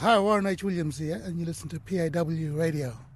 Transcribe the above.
Hi, Warren H. Williams here, and you listen to PAW Radio.